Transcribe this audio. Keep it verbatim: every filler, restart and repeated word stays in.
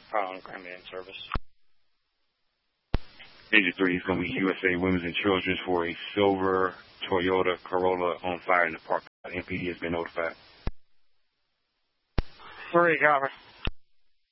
Um, Granby in service. Engine three is going to be U S A Women's and Children's for a silver Toyota Corolla on fire in the park. M P D has been notified. Three, copy.